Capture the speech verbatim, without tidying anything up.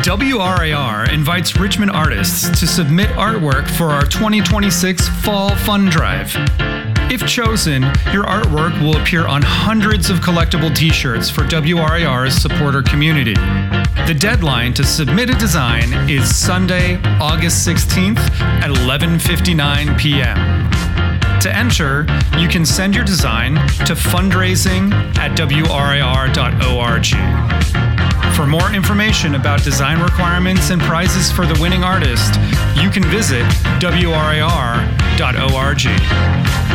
W R A R invites Richmond artists to submit artwork for our twenty twenty-six Fall Fund Drive. If chosen, your artwork will appear on hundreds of collectible t-shirts for W R A R's supporter community. The deadline to submit a design is Sunday, August sixteenth at eleven fifty-nine p.m. To enter, you can send your design to fundraising at W R A R dot org. For more information about design requirements and prizes for the winning artist, you can visit W R A R dot org.